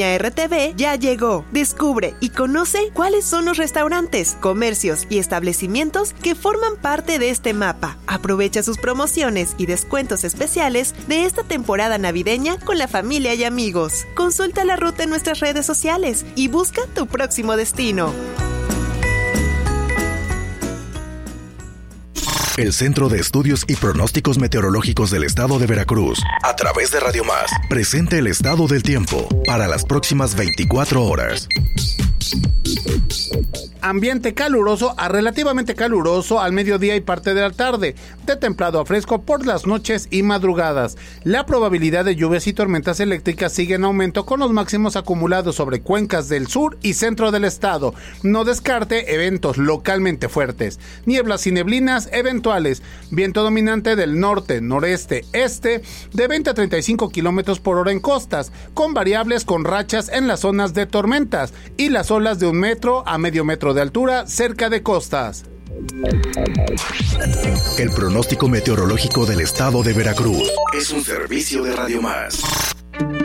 RTV ya llegó. Descubre y conoce cuáles son los restaurantes, comercios y establecimientos que forman parte de este mapa. Aprovecha sus promociones y descuentos especiales de esta temporada navideña con la familia y amigos. Consulta la ruta en nuestras redes sociales y busca tu próximo destino. El Centro de Estudios y Pronósticos Meteorológicos del Estado de Veracruz, a través de Radio Más, presenta el estado del tiempo para las próximas 24 horas. Ambiente caluroso a relativamente caluroso al mediodía y parte de la tarde, de templado a fresco por las noches y madrugadas. La probabilidad de lluvias y tormentas eléctricas sigue en aumento con los máximos acumulados sobre cuencas del sur y centro del estado. No descarte eventos localmente fuertes. Nieblas y neblinas eventuales. Viento dominante del norte, noreste, este de 20 a 35 kilómetros por hora en costas, con variables con rachas en las zonas de tormentas y las olas de 1 metro a medio metro de altura cerca de costas. El pronóstico meteorológico del Estado de Veracruz es un servicio de Radio Más.